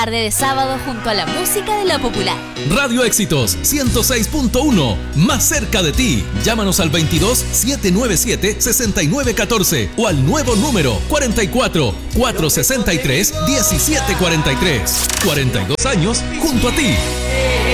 Tarde de sábado junto a la música de la popular. Radio Éxitos 106.1, más cerca de ti. Llámanos al 22-797-6914 o al nuevo número 44-463-1743. 42 años junto a ti.